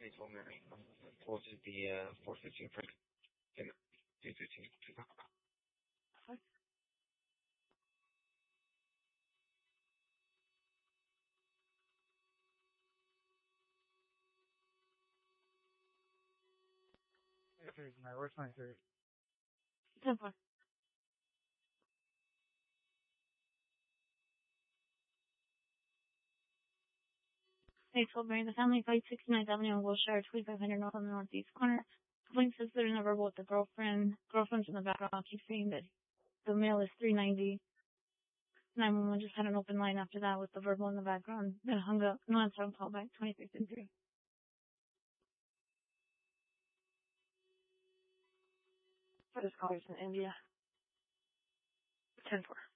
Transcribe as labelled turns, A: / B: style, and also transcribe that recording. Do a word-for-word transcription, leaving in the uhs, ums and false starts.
A: Where's my third?
B: ten four. Hey, twelve Mary, the family fight sixty-ninth Avenue in Wilshire, twenty-five hundred North on the northeast corner. Complaint says they're in a verbal with the girlfriend. Girlfriend's in the background. Keeps saying that the mail is three ninety. nine one one just had an open line after that with the verbal in the background. Then hung up. No answer on call back. twenty-three fifty-three.
C: For this caller's in India. ten four.